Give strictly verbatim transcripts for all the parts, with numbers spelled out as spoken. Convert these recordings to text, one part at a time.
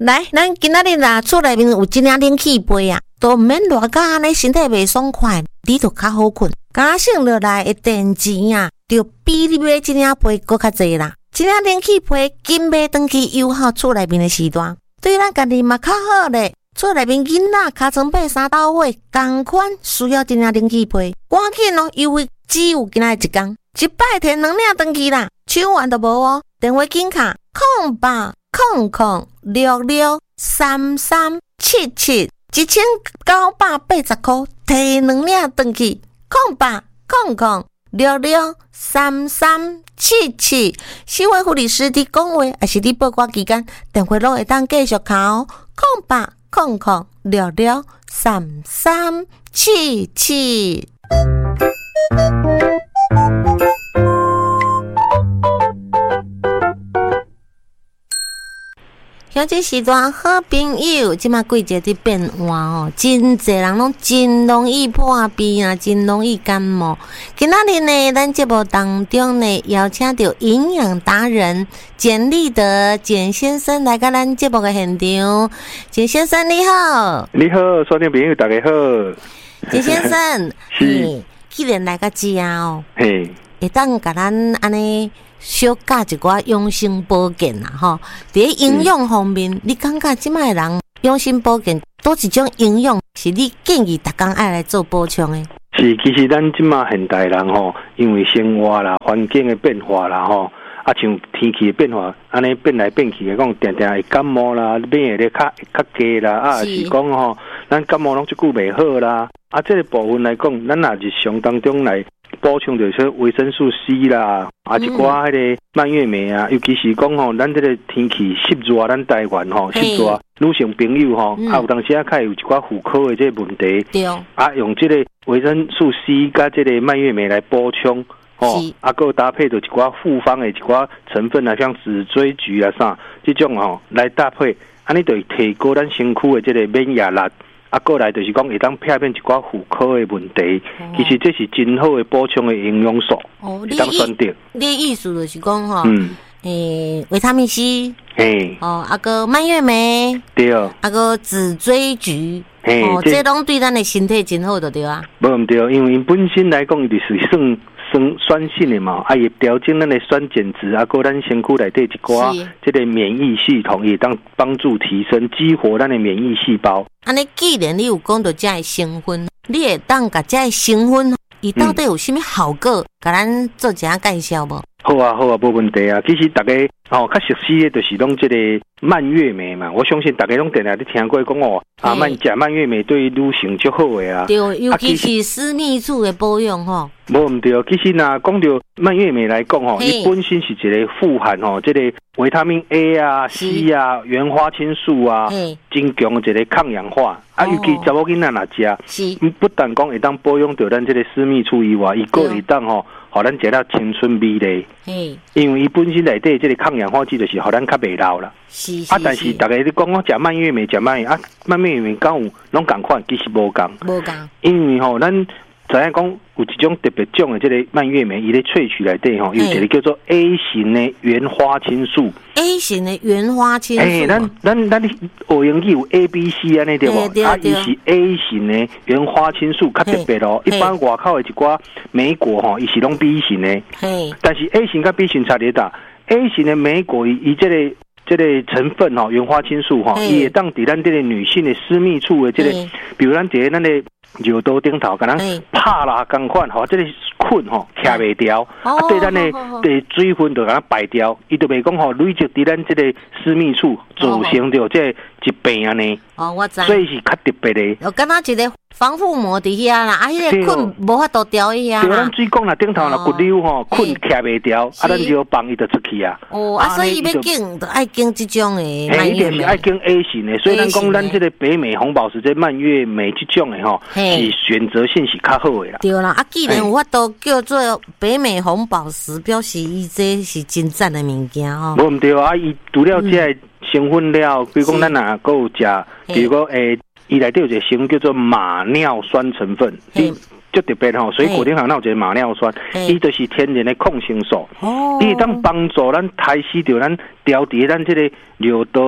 来，咱今仔日啦，厝内面有一领冷气被啊，都毋免热到安尼身体袂爽快，你就较好困。加省落来的电钱啊，就比你买一领被搁较济啦。一领冷气被紧买转去优效厝内面的时段，对咱家己嘛较好咧。厝内面囡仔尻川爬三斗火，同款需要一领冷气被，赶紧哦，优惠只有今仔一天，一摆摕两领转去啦，手完都无哦。电话紧卡空八空空六六三三七七，一千九百八十块，摕两领转去，空八空空六六三三七七。新闻护理师的讲话，还是你报告期间，电话拢会当继续卡哦，空八空空六六三三七七。像这时段好朋友，即马季节的变化哦，真侪人拢真容易破病啊，真容易感冒。今仔日呢，咱节目当中呢，邀请到营养达人简立德简先生来到咱节目的现场。简先生你好， 你好，所有朋友大家好。 简先生， 是， 既然来到这哦， 嘿， 会当甲咱安尼。小教一寡养生保健啦，吼！伫营养方面，你感觉即摆人养生保健多一种营养是你建议逐工爱来做补充的？ 是，其实咱即摆现代人吼，因为生活啦、环境的变化啦，吼，啊像天气的变化，安尼变来变去的，讲定定会感冒啦，免疫力较较低啦，啊是讲吼，咱感冒拢即久袂好啦，啊这个部分来讲，咱若日常当中来。补充就是维生素 C 啦，啊一寡迄个蔓越莓啊，尤其是讲吼，咱这个天气湿热，咱台湾吼湿热，女性朋友吼，啊有当时啊较有一寡妇科的这个问题，对，啊用这个维生素 C 加这个蔓越莓来补充，吼，啊搁搭配着一寡复方的一寡成分啊，像紫锥菊啊啥，这种吼来搭配，安尼就会提高咱身躯的这个免疫力。啊，过来就是讲会当避免一寡妇科的问题，哦、其实这是真好的补充的营养素，哦，会当选择。 你的意思就是讲吼，嗯，诶，维他命 C， 嘿，哦，啊个蔓越莓，对，啊个紫锥菊，嘿，哦，这拢对咱的身体真好，就对啊。 无唔对，因为本身来讲，就是算。酸酸性的嘛，啊，也调整咱的酸碱值，啊，搁咱身躯内底一寡这个免疫系统，也当帮助提升、激活咱的免疫细胞。 安尼，既然你有讲到这个成分，你会当甲这个成分，伊到底有啥物效果？甲、嗯、咱做一下介绍无？ 好啊，好啊，无问题啊。其实大家哦，较熟悉的就是拢这个蔓越莓嘛。我相信大家拢定定咧听过讲哦，啊，蔓食蔓越莓对女性足好的啊。 对，尤其是私密处的保养吼。 无毋对，其实呐，讲到蔓越莓来讲吼，伊本身是一个富含吼，这个维他命 A 啊、C 啊、原花青素啊，真强的一个抗氧化。啊，尤其查某囡仔若食，不但讲会当保养到咱这个私密处以外，伊个会当吼。互咱食了青春美丽，因为伊本身内底这个抗氧化剂就是互咱较袂老啦。是是是啊，但是大家你讲我食蔓越莓，食蔓越啊，蔓越莓敢有拢共款，其实无共。无共。因为吼，咱知影讲有一种特别种的这个蔓越莓，伊咧萃取内底吼，有一个叫做 A 型的原花青素。 A 型的原花青素。 诶，咱咱咱学英语有 A、B、C 安尼对无？啊，伊是 A 型的原花青素较特别咯。一般外口的一寡莓果吼，伊是拢 B 型的。但是 A 型跟 B 型差别大。A 型的莓果伊伊这个这个成分吼，原花青素吼，伊会当伫咱这个女性的私密处的这个，比如咱伫咱的尿道顶头，可能拍啦共款吼，这个菌吼徛袂掉，啊，对咱的的水分就甲排掉，伊就袂讲吼累积伫咱这个私密处造成着这疾病安尼。哦，我知。所以是较特别的。 我敢若一个防护膜伫遐啦，啊，迄个菌无法度掉伊遐啦。 对，咱水管啦顶头啦骨瘤吼，菌徛袂掉，啊，咱就放伊就出去啊。 哦，啊，所以要经就爱经这种诶。 嘿，一定是爱经 A 型的，所以咱讲咱这个北美红宝石这蔓越莓这种的吼，是选择性是较好的啦。 对啦，啊，既然有法度叫做北美红宝石，表示伊这是真赞的物件吼。 无毋对啊，伊除了这成分了，比如讲咱若搁有食，比如讲诶，伊内底有一个成分叫做马尿酸成分，就特别吼，水果顶头有一个马尿酸，伊就是天然的抗生素，伊会当帮助咱排洗掉咱调节咱这个尿道啦、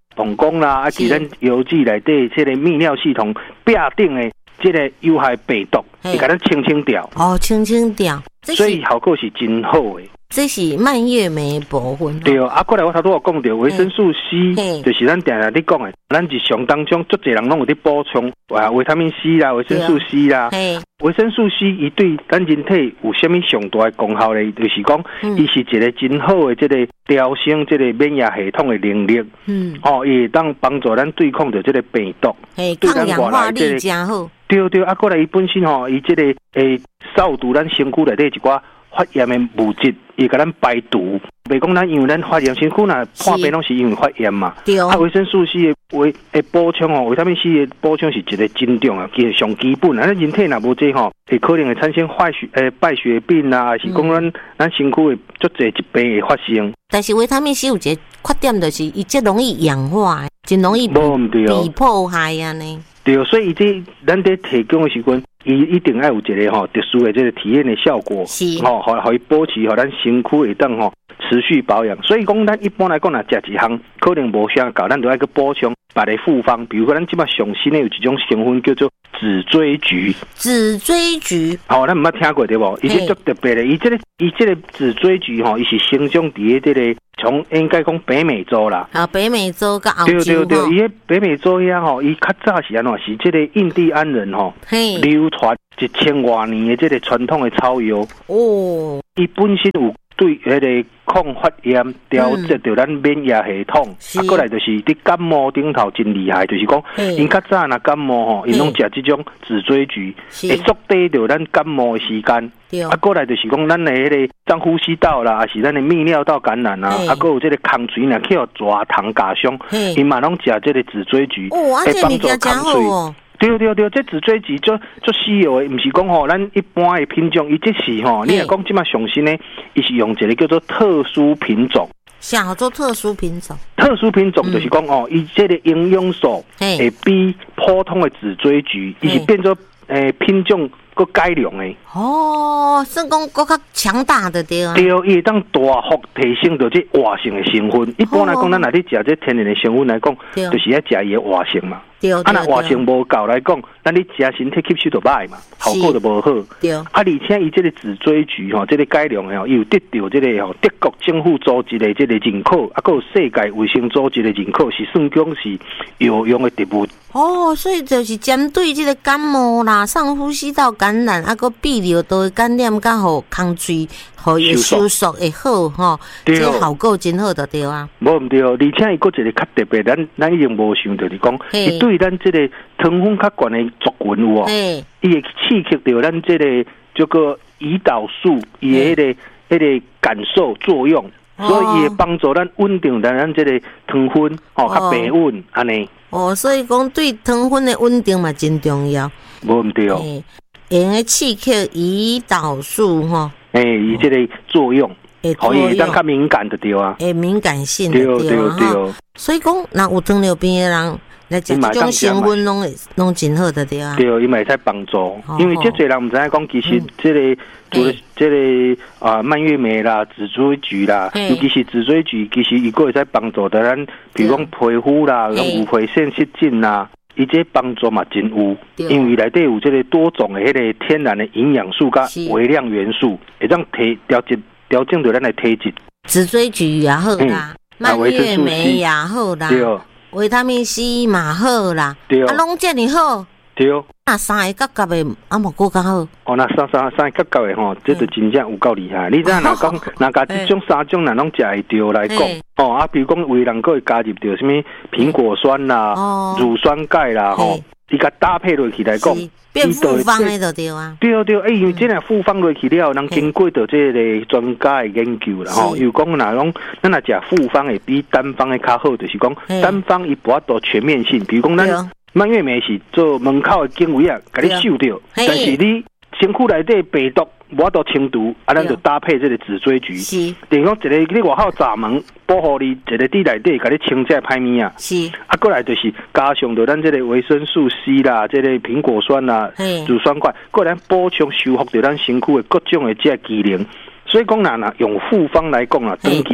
膀胱啦，啊，伫咱油脂内底这个泌尿系统壁顶的这个有害病毒，会甲咱清清掉。 哦，清清掉， 所以效果是真好的。 这是蔓越莓部分。 对啊，过来我头拄有讲到维生素 C， 就是咱定定咧讲的，咱日常当中足侪人拢有咧补充啊，维他命 C 啦，维生素 C 啦。维生素 C 伊对咱人体有啥物上大的功效咧？就是讲，伊、嗯、是一个真好的这个调升这个免疫系统的能力。嗯，哦，伊会当帮助咱对抗着这个病毒， 对抗氧化力真好。 对对，啊，过来伊本身吼，伊这个诶扫除咱身躯内底一寡发炎的物质，伊甲咱排毒。袂讲咱因为咱发炎身躯若破病拢是因为发炎嘛。对。啊，维生素 C 的维诶补充吼，维他命 C 的补充是一个真重要，其实上基本啊。咱人体若无这吼，会可能会产生坏血诶败血病啊，还是讲咱、嗯、咱身躯会足侪疾病会发生。 但是维他命 C 有一个缺点，就是伊真容易氧化，真容易被被破坏啊呢。 对，所以这咱在提供的时阵，伊一定要有一个吼特殊的这个体验的效果，是吼，可可以保持吼咱身躯会当吼持续保养。所以讲，咱一般来讲，若食一项可能无啥够，咱就要去补充别的复方。比如说，咱即摆上新的有一种成分叫做紫锥菊。 紫锥菊， 吼、哦，咱毋捌听过对无？伊是足特别的，伊这个伊这个紫锥菊吼，伊是生长伫这个从应该讲北美洲啦。 啊，北美洲跟澳洲。 对对对，伊迄北美洲遐吼，伊较早是安怎？是这个印第安人吼，流传一千多年的这个传统的草药。哦，伊本身有对迄个抗发炎、调节着咱免疫系统，啊，过来就是伫感冒顶头真厉害，就是讲，因较早若感冒吼，因拢食即种紫锥菊，会缩短着咱感冒的时间。啊，过来就是讲，咱的迄个脏呼吸道啦，还是咱的泌尿道感染啊，啊，还有这个空嘴若去互抓糖加伤，因嘛拢食这个紫锥菊，会帮助空嘴。对对对，这紫锥菊做做需要的，毋是讲吼，咱一般的品种，伊这是吼，你若讲即马上新呢，伊是用一个叫做特殊品种。 啥做特殊品种？ 特殊品种就是讲哦，伊这个营养素会比普通的紫锥菊，伊是变做诶品种个改良的。 哦，算讲更较强大的对啊。 对，伊会当大幅提升到这活性的成分。一般来讲，咱若你食这天然的成分来讲，就是要食伊的活性嘛。对，啊，那活性无够来讲，咱你食身体吸收就歹嘛，效果就无好。对，啊，而且伊这个紫锥菊吼，这个改良吼，伊有得到这个吼德国政府组织的这个认可，啊，还有世界卫生组织的认可，是算讲是有用的植物。 哦，所以就是针对这个感冒啦、上呼吸道感染，啊，个泌尿道的感染，甲好空嘴，好伊收缩会好吼，这效果真好的对啊。 无毋对，而且伊佫一个较特别，咱咱已经无想到，就是讲，伊对咱这个糖分较悬的族群有哦，伊会刺激到咱这个这个胰岛素伊的迄个迄个感受作用，所以伊会帮助咱稳定咱这个糖分吼较平稳安尼。 哦，所以讲对糖分的稳定嘛真重要。 无毋对哦， 用个刺激胰岛素吼， 诶，伊这个作用。可以当较敏感的对啊， 诶，敏感性的对啊，哈。所以讲，那有糖尿病的人来食这种成分，拢会拢真好的对啊。 对，伊嘛会使帮助，因为这侪人毋知影讲，其实这个除了这个啊蔓越莓啦、紫锥菊啦，尤其是紫锥菊，其实伊个会使帮助到咱，比如讲皮肤啦、有灰腺失禁啦。伊这帮助嘛真有，因为内底有这个多种的迄个天然的营养素甲微量元素，会当提调节。调整到咱的体质， 紫锥菊也好啦，蔓越莓也好啦，维他命 C 嘛好啦，啊，拢这么好，对，那三个角角的啊，无够较好。 哦，那三三三个角角的吼，这就真正有够厉害。你知影若讲，若甲这种三种，若拢食会着来讲，哦啊，比如讲，有的人佫会加入着什么苹果酸啦、乳酸钙啦，吼，伊甲搭配落去来讲。 变复方的就对啊， 对对，哎，因为这样复方落去了，人经过到这个专家的研究啦，吼，又讲若讲，咱若食复方会比单方的较好，就是讲单方伊无法度全面性，比如讲咱蔓越莓是做门口的经纬啊，甲你收掉，但是你身躯内底病毒无法度清除，啊，咱就搭配这个紫锥菊，是，等于讲一个你外口闸门保护你，一个伫内底甲你清这歹物啊，是，啊，过来就是加上到咱这个维生素 C 啦，这个苹果酸啦，乳酸钙，过来补充修复到咱身躯的各种的这机能。所以讲，若若用复方来讲啊，长期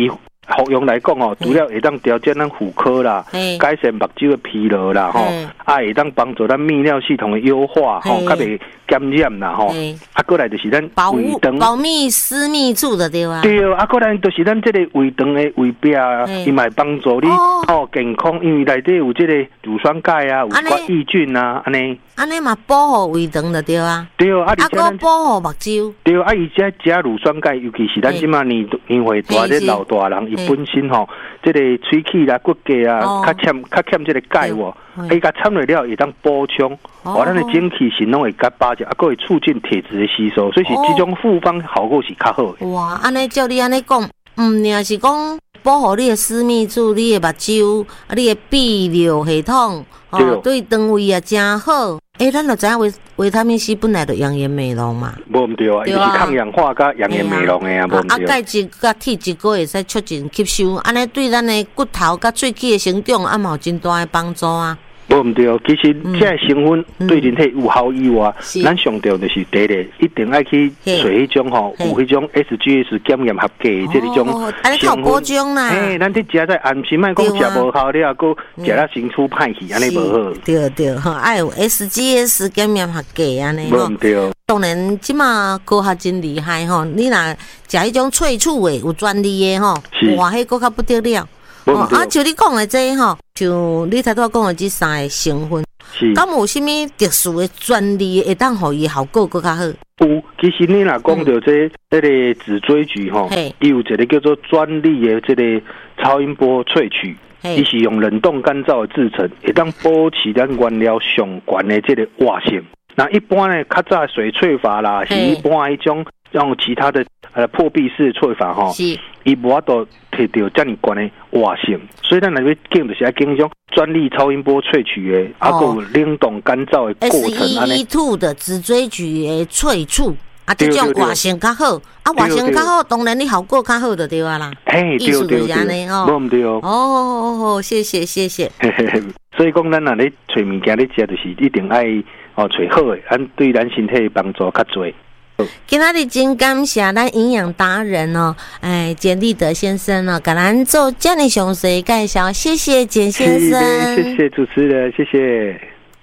服用来讲哦，除了会当调节咱妇科啦，改善目睭的疲劳啦，吼，啊会当帮助咱泌尿系统的优化，吼，较袂感染啦，吼，啊过来就是咱胃肠保密私密处的对啊， 对，啊过来就是咱这个胃肠的胃壁啊，伊嘛帮助你哦健康，因为内底有这个乳酸钙啊，有寡益菌啊，安尼。 安尼嘛保护胃肠的对啊， 对啊，而且咱保护目睭， 对啊，而且食乳酸钙，尤其是咱即马年年岁大的老大人，伊本身吼，这个喙齿啦、骨骼啊，较欠较欠这个钙喎，伊甲掺落了会当补充，哦，咱的精气神拢会甲巴结，啊，佫会促进铁质的吸收，所以是这种复方效果是较好的。 哇，安尼照你安尼讲，唔仅是讲保护你的私密处、你的目睭、啊，你的泌尿系统，哦，对肠胃也真好。诶，咱就知影维维他命 C 本来就养颜美容嘛， 无毋对啊，伊是抗氧化甲养颜美容诶啊，无毋对。 啊，钙质甲铁质个会使促进吸收，安尼对咱的骨头甲喙齿的成长啊，嘛有真大的帮助啊。 无毋对，其实这成分对人体有效以外，咱上重就是第一个，一定爱去找迄种吼，有迄种 S G S 检验合格的这种成分。 哎，咱伫食在安心，莫讲食无效了，佮食了身躯歹去，安尼无好。 对对，吼，爱有 S G S 检验合格安尼吼。 无毋对。 当然，即马科学真厉害吼，你若食迄种萃取的有专利的吼，哇，迄个较不得了。哦，啊，像你讲的这吼，像你头拄讲的这三个成分，敢有啥物特殊的专利会当互伊效果更较好？ 有，其实你若讲到这这个紫锥菊吼，伊有一个叫做专利的这个超音波萃取，伊是用冷冻干燥的制成，会当保持咱原料上悬的这个活性。那一般呢，较早水萃法啦，是一般迄种用其他的呃破壁式萃法吼，伊无法度摕到遮尔悬的活性，所以咱来要经就是要经迄种专利超音波萃取的，啊，还有冷冻干燥的过程安尼。 S E E 二 的紫锥菊的萃取，啊，这种活性较好，啊，活性较好，当然你效果较好就对啊啦。 嘿，对对对，无毋对哦。 哦，谢谢谢谢。 所以讲，咱若咧找物件咧食，就是一定爱哦找好的，咱对咱身体帮助较多。 今仔日真感谢咱营养达人哦，哎，简立德先生哦，给咱做这么详细介绍，谢谢简先生， 谢谢主持人，谢谢。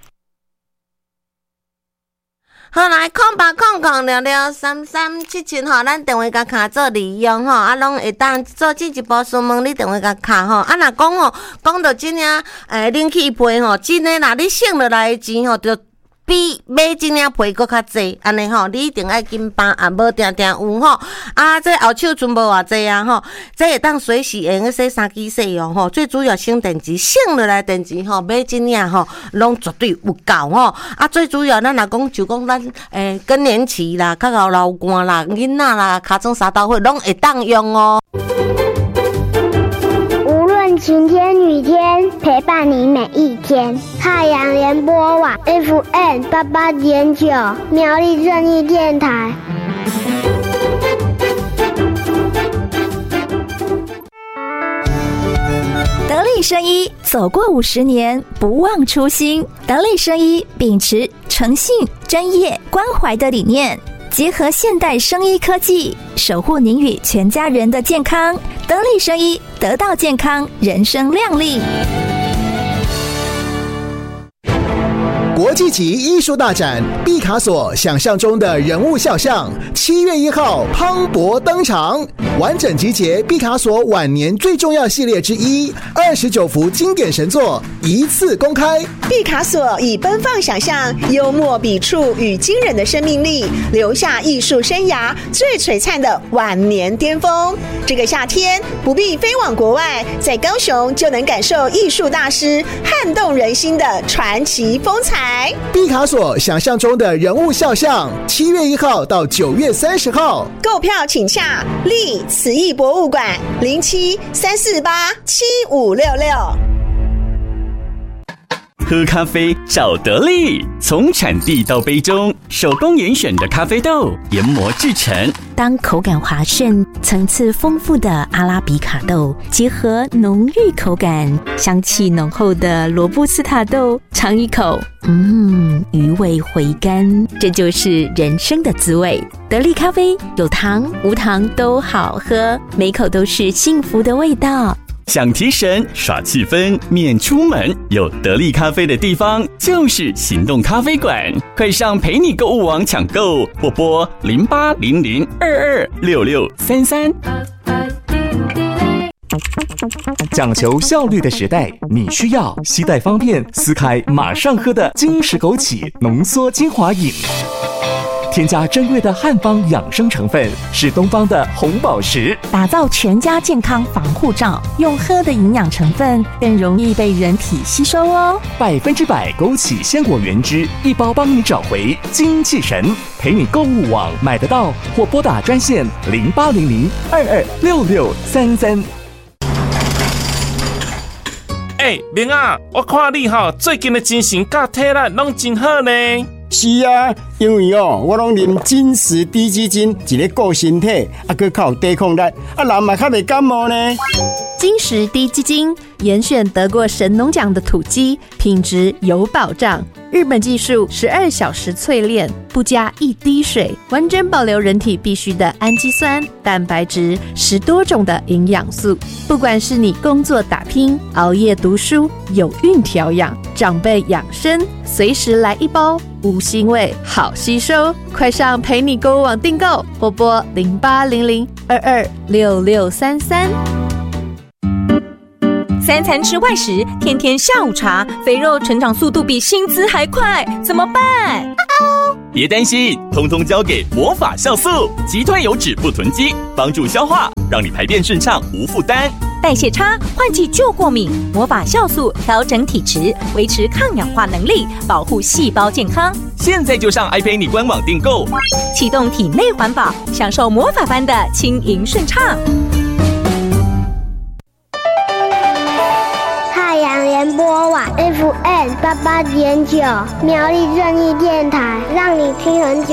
好，来空八空空聊聊三三七七吼，咱电话甲卡做利用吼，啊，拢会当做进一步询问你电话甲卡吼，啊，若讲吼，讲到真正诶冷气被吼，真诶，若你省落来诶钱吼，就比买真领被搁较济，安尼吼，你一定爱紧办，啊，无定定有吼，啊，这后手存无偌济啊吼，这会当随时用个洗衫机使用吼，最主要省电池，省落来电池吼，买真领吼，拢绝对有够吼，啊，最主要咱若讲就讲咱诶更年期啦，较老流汗啦，囡仔啦，尻川三斗火拢会当用哦。 晴天雨天，陪伴你每一天。太阳联播网 F M 八八点九，苗栗正义电台。 得力生医走过五十年，不忘初心。得力生医秉持诚信、专业、关怀的理念，结合现代生医科技，守护您与全家人的健康。得力生医，得到健康，人生亮丽。 国际级艺术大展毕卡索想象中的人物肖像，七月一号磅礴登场，完整集结毕卡索晚年最重要系列之一，二十九幅经典神作一次公开。 毕卡索以奔放想象、幽默笔触与惊人的生命力，留下艺术生涯最璀璨的晚年巅峰。这个夏天不必飞往国外，在高雄就能感受艺术大师撼动人心的传奇风采。 毕卡索想象中的人物肖像，七月一号到九月三十号， 购票请洽立慈艺博物馆零七三四八七五六六。 喝咖啡找得力，从产地到杯中，手工严选的咖啡豆研磨制成。 当口感滑顺、层次丰富的阿拉比卡豆结合浓郁口感、香气浓厚的罗布斯塔豆，尝一口，嗯，余味回甘，这就是人生的滋味。得力咖啡有糖无糖都好喝，每口都是幸福的味道。 想提神耍气氛免出门，有得力咖啡的地方就是行动咖啡馆，快上陪你购物网抢购，或拨零八零零二二六六三三。 讲求效率的时代，你需要携带方便、撕开马上喝的金石枸杞浓缩精华饮。添加珍贵的汉方养生成分，是东方的红宝石， 打造全家健康防护罩。用喝的营养成分更容易被人体吸收哦。 百分之百枸杞鲜果原汁，一包帮你找回精气神。陪你购物网买得到，或拨打专线零八零零二二六六三三。 哎，明啊，我看你哈最近的精神甲体力拢真好呢。 是啊，因为哦，我拢啉金石低基金，一个顾身体，啊，佮较有抵抗力，啊，人嘛较袂感冒呢。 金石低基金严选得过神农奖的土鸡，品质有保障。日本技术十二小时淬炼，不加一滴水，完整保留人体必需的氨基酸、蛋白质，十多种的营养素。不管是你工作打拼、熬夜读书、有孕调养、长辈养生，随时来一包，无腥味，好吸收。快上陪你购物网订购，或拨零八零零二二六六三三。 三餐吃外食，天天下午茶，肥肉成长速度比薪资还快，怎么办？ 别担心，通通交给魔法酵素，击退油脂不囤积，帮助消化，让你排便顺畅无负担。 代谢差、换季就过敏，魔法酵素调整体质，维持抗氧化能力，保护细胞健康。 现在就上爱陪你官网订购， 启动体内环保，享受魔法般的轻盈顺畅。 太阳联播网 F M 八八点九，苗栗正义电台，让你听很久。